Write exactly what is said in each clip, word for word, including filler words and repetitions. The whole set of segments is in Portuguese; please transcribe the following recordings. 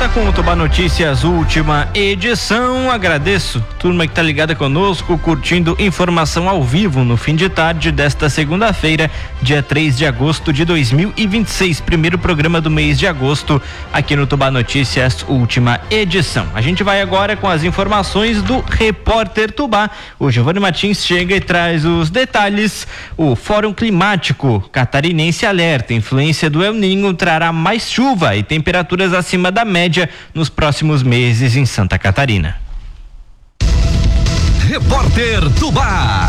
volta com o Tubá Notícias, última edição. Agradeço, turma que tá ligada conosco, curtindo informação ao vivo no fim de tarde desta segunda-feira, dia três de agosto de dois mil e vinte e seis, primeiro programa do mês de agosto, aqui no Tubá Notícias, última edição. A gente vai agora com as informações do Repórter Tubá. O Giovanni Martins chega e traz os detalhes. O Fórum Climático Catarinense alerta: influência do El Niño trará mais chuva e temperaturas acima da média nos próximos meses em Santa Catarina. Repórter Tubá.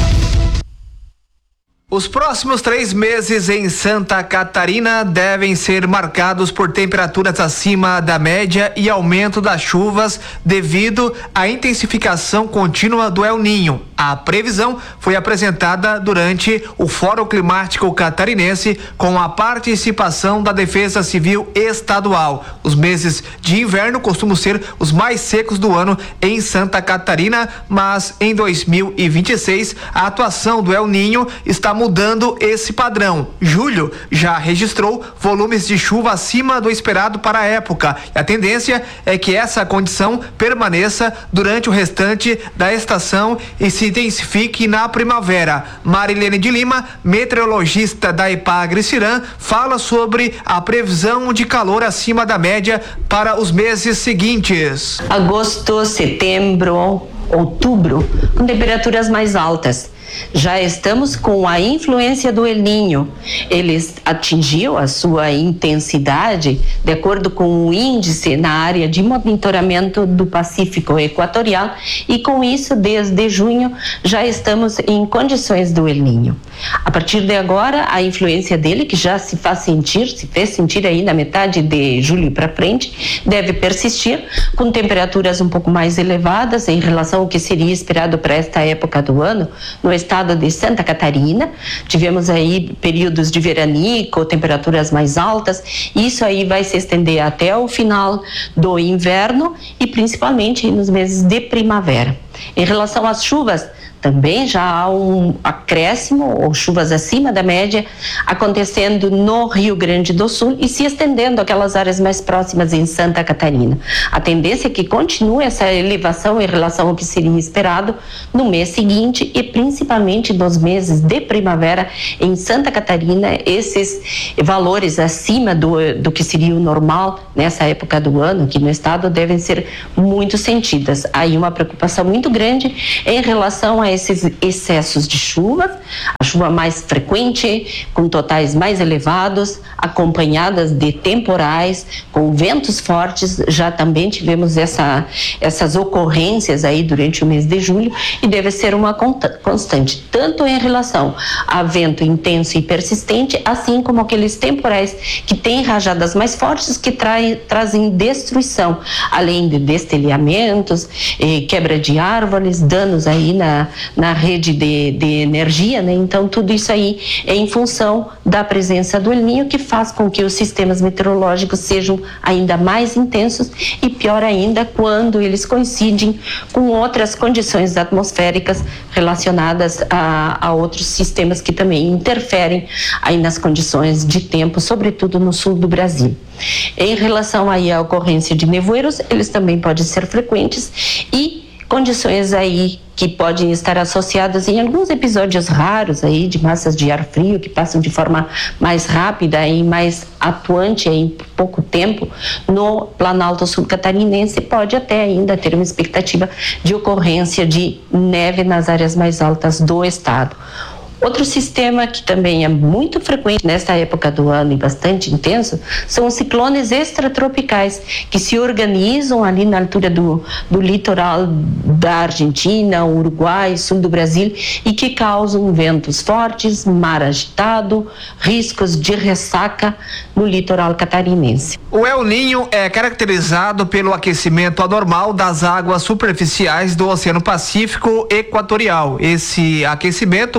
Os próximos três meses em Santa Catarina devem ser marcados por temperaturas acima da média e aumento das chuvas devido à intensificação contínua do El Niño. A previsão foi apresentada durante o Fórum Climático Catarinense com a participação da Defesa Civil Estadual. Os meses de inverno costumam ser os mais secos do ano em Santa Catarina, mas em dois mil e vinte e seis a atuação do El Niño está mudando esse padrão. Julho já registrou volumes de chuva acima do esperado para a época. E a tendência é que essa condição permaneça durante o restante da estação e se intensifique na primavera. Marilene de Lima, meteorologista da Epagre-Cirã, fala sobre a previsão de calor acima da média para os meses seguintes. Agosto, setembro, outubro, com temperaturas mais altas. Já estamos com a influência do El Niño. Ele atingiu a sua intensidade de acordo com o índice na área de monitoramento do Pacífico Equatorial e com isso, desde junho, já estamos em condições do El Niño. A partir de agora, a influência dele, que já se faz sentir, se fez sentir aí na metade de julho para frente, deve persistir com temperaturas um pouco mais elevadas em relação ao que seria esperado para esta época do ano no estado de Santa Catarina. Tivemos aí períodos de veranico, temperaturas mais altas, e isso aí vai se estender até o final do inverno e principalmente nos meses de primavera. Em relação às chuvas, também já há um acréscimo ou chuvas acima da média acontecendo no Rio Grande do Sul e se estendendo aquelas áreas mais próximas em Santa Catarina. A tendência é que continue essa elevação em relação ao que seria esperado no mês seguinte e principalmente nos meses de primavera em Santa Catarina. Esses valores acima do, do que seria o normal nessa época do ano aqui no estado devem ser muito sentidas. Há aí uma preocupação muito grande em relação a esses excessos de chuva, a chuva mais frequente, com totais mais elevados, acompanhadas de temporais, com ventos fortes. Já também tivemos essa, essas ocorrências aí durante o mês de julho e deve ser uma constante, tanto em relação a vento intenso e persistente, assim como aqueles temporais que têm rajadas mais fortes que trai, trazem destruição, além de destelhamentos, eh, quebra de árvores, danos aí na na rede de, de energia, né? Então tudo isso aí é em função da presença do El Niño, que faz com que os sistemas meteorológicos sejam ainda mais intensos e pior ainda quando eles coincidem com outras condições atmosféricas relacionadas a, a outros sistemas que também interferem aí nas condições de tempo, sobretudo no sul do Brasil. Em relação aí à ocorrência de nevoeiros, eles também podem ser frequentes e condições aí que podem estar associadas em alguns episódios raros aí de massas de ar frio que passam de forma mais rápida e mais atuante em pouco tempo no Planalto Sul Catarinense. Pode até ainda ter uma expectativa de ocorrência de neve nas áreas mais altas do estado. Outro sistema que também é muito frequente nesta época do ano e bastante intenso são os ciclones extratropicais, que se organizam ali na altura do, do litoral da Argentina, Uruguai, sul do Brasil, e que causam ventos fortes, mar agitado, riscos de ressaca no litoral catarinense. O El Niño é caracterizado pelo aquecimento anormal das águas superficiais do Oceano Pacífico Equatorial. Esse aquecimento modifica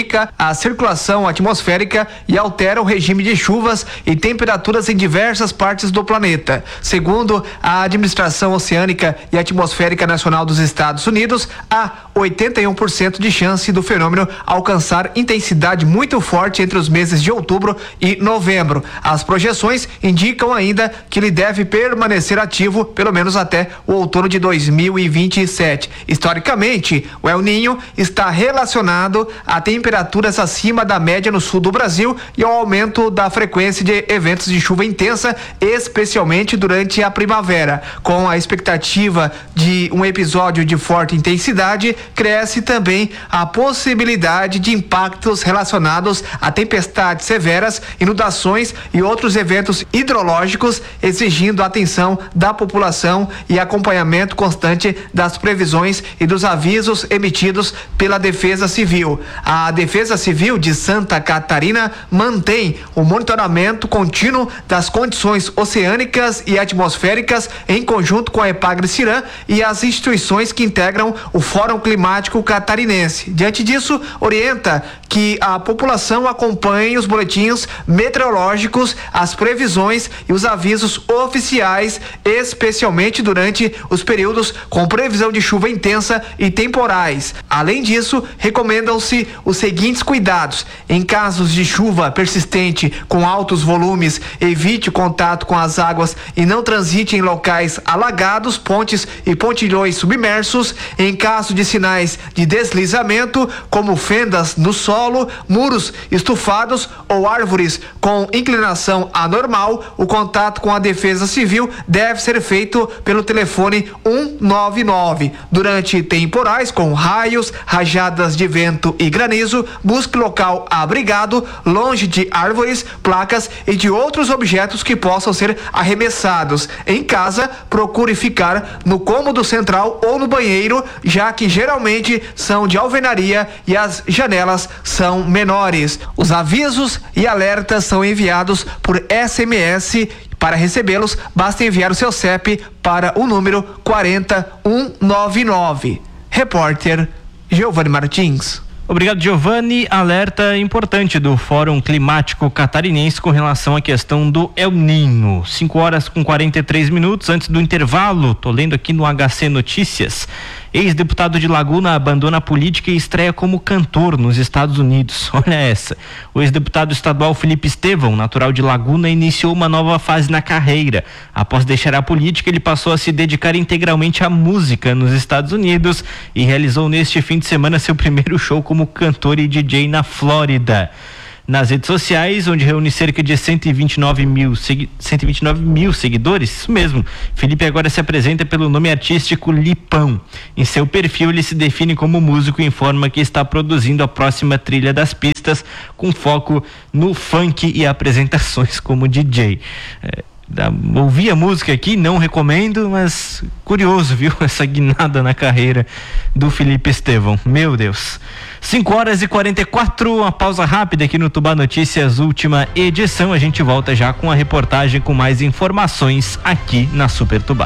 prejudica a circulação atmosférica e altera o regime de chuvas e temperaturas em diversas partes do planeta. Segundo a Administração Oceânica e Atmosférica Nacional dos Estados Unidos, há oitenta e um por cento de chance do fenômeno alcançar intensidade muito forte entre os meses de outubro e novembro. As projeções indicam ainda que ele deve permanecer ativo pelo menos até o outono de dois mil e vinte e sete. Historicamente, o El Niño está relacionado a temperaturas acima da média no sul do Brasil e ao aumento da frequência de eventos de chuva intensa, especialmente durante a primavera. Com a expectativa de um episódio de forte intensidade, cresce também a possibilidade de impactos relacionados a tempestades severas, inundações e outros eventos hidrológicos, exigindo atenção da população e acompanhamento constante das previsões e dos avisos emitidos pela Defesa Civil. A Defesa Civil de Santa Catarina mantém o monitoramento contínuo das condições oceânicas e atmosféricas em conjunto com a Epagre-Cirã e as instituições que integram o Fórum Climático Catarinense. Diante disso, orienta que a população acompanhe os boletins meteorológicos, as previsões e os avisos oficiais, especialmente durante os períodos com previsão de chuva intensa e temporais. Além disso, recomendam-se os seguintes cuidados: em casos de chuva persistente com altos volumes, evite contato com as águas e não transite em locais alagados, pontes e pontilhões submersos. Em caso de sinais de deslizamento, como fendas no solo, muros estufados ou árvores com inclinação anormal, o contato com a Defesa Civil deve ser feito pelo telefone um nove nove. Durante temporais com raios, rajadas de vento e granizo, busque local abrigado, longe de árvores, placas e de outros objetos que possam ser arremessados. Em casa, procure ficar no cômodo central ou no banheiro, já que geralmente são de alvenaria e as janelas são menores. Os avisos e alertas são enviados por S M S. Para recebê-los, basta enviar o seu C E P para o número quarenta um noventa e nove. Repórter Giovanni Martins. Obrigado, Giovanni. Alerta importante do Fórum Climático Catarinense com relação à questão do El Niño. cinco horas com quarenta e três minutos antes do intervalo. Tô lendo aqui no H C Notícias. Ex-deputado de Laguna abandona a política e estreia como cantor nos Estados Unidos. Olha essa. O ex-deputado estadual Felipe Estevão, natural de Laguna, iniciou uma nova fase na carreira. Após deixar a política, ele passou a se dedicar integralmente à música nos Estados Unidos e realizou neste fim de semana seu primeiro show como cantor e D J na Flórida. Nas redes sociais, onde reúne cerca de cento e vinte e nove mil, segui- cento e vinte e nove mil seguidores, isso mesmo, Felipe agora se apresenta pelo nome artístico Lipão. Em seu perfil, ele se define como músico e informa que está produzindo a próxima trilha das pistas, com foco no funk e apresentações como D J. É, Da, ouvi a música aqui, não recomendo, mas curioso, viu? Essa guinada na carreira do Felipe Estevão. Meu Deus. cinco horas e quarenta e quatro, uma pausa rápida aqui no Tubá Notícias, última edição. A gente volta já com a reportagem com mais informações aqui na Super Tubá.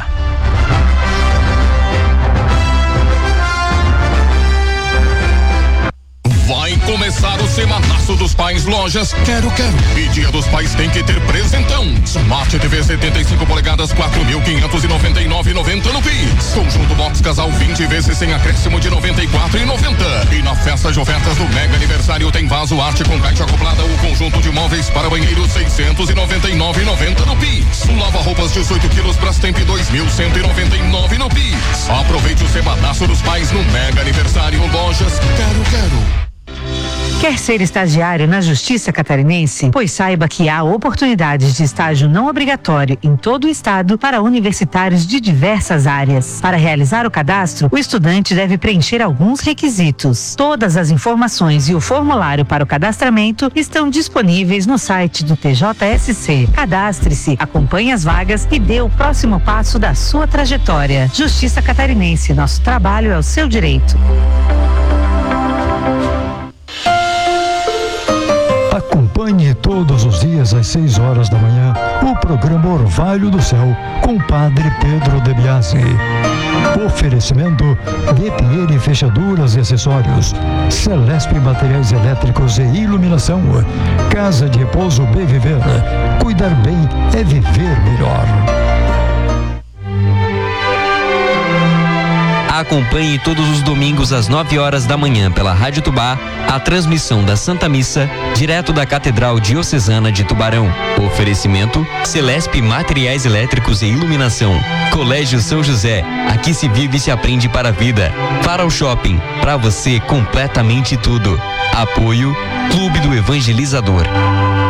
Vai começar o Semanaço dos Pais Lojas Quero Quero. E Dia dos Pais tem que ter presentão. Smart T V setenta e cinco polegadas, quatro mil quinhentos e noventa e nove reais e noventa centavos no Pix. Conjunto Box Casal vinte vezes sem acréscimo de noventa e quatro reais e noventa centavos. E na festa de ofertas do Mega Aniversário tem vaso arte com caixa acoplada ou conjunto de móveis para banheiro seiscentos e noventa e nove reais e noventa centavos no Pix. Lava roupas dezoito quilos Brastemp dois mil cento e noventa e nove reais no Pix. Aproveite o Semanaço dos Pais no Mega Aniversário Lojas Quero Quero. Quer ser estagiário na Justiça Catarinense? Pois saiba que há oportunidades de estágio não obrigatório em todo o estado para universitários de diversas áreas. Para realizar o cadastro, o estudante deve preencher alguns requisitos. Todas as informações e o formulário para o cadastramento estão disponíveis no site do T J S C. Cadastre-se, acompanhe as vagas e dê o próximo passo da sua trajetória. Justiça Catarinense, nosso trabalho é o seu direito. Acompanhe todos os dias às seis horas da manhã o programa Orvalho do Céu com Padre Pedro De Biasi. Oferecimento D P N Fechaduras e Acessórios, Celesp Materiais Elétricos e Iluminação, Casa de Repouso Bem Viver. Cuidar bem é viver melhor. Acompanhe todos os domingos às nove horas da manhã pela Rádio Tubá a transmissão da Santa Missa direto da Catedral Diocesana de Tubarão. Oferecimento Celesp Materiais Elétricos e Iluminação. Colégio São José, aqui se vive e se aprende para a vida. Farol Shopping, para você completamente tudo. Apoio Clube do Evangelizador.